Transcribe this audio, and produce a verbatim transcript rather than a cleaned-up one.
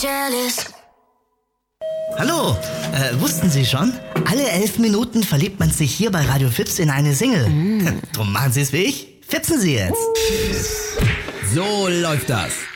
jealous. Hallo, äh, wussten Sie schon? Alle elf Minuten verliebt man sich hier bei Radio Fips in eine Single. Mm. Drum machen Sie es wie ich. Fipsen Sie jetzt. So läuft das.